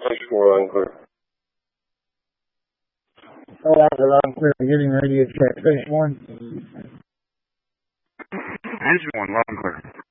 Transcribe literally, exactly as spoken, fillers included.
Six four, loud and clear. Oh, out loud and clear. Getting radio check. Station one. Engine one, loud and clear.